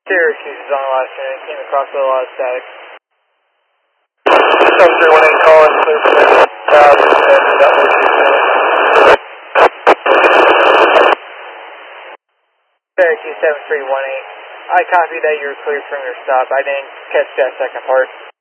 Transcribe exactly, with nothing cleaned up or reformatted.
Syracuse is on the last unit, came across with a lot of static. seven three one eight, call in, clear for the stop, and that was Syracuse seven three one eight. I copied that you were cleared from your stop. I didn't catch that second part.